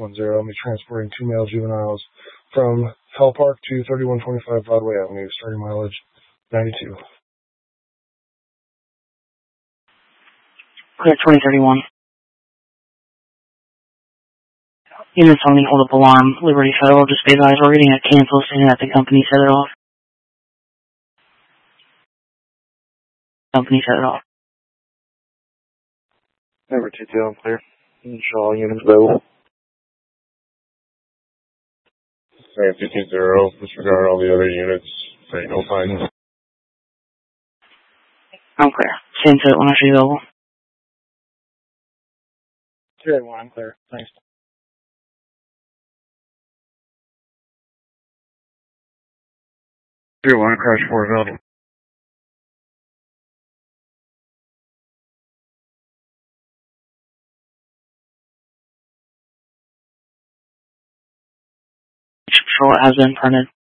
I'll be transporting 2 male juveniles from Hell Park to 3125 Broadway Avenue, starting mileage 92. Clear 2031. Units on the hold up alarm, Liberty Federal, just be advised we're getting a cancel stating that the company set it off. Company set it off. Number 2 I'm clear. All units available. Fancy 20, disregard all the other units. Say no findings. I'm clear. Same set when actually available. 381, I'm clear. Thanks. 3-1, crash 4 available. Patrol has been printed.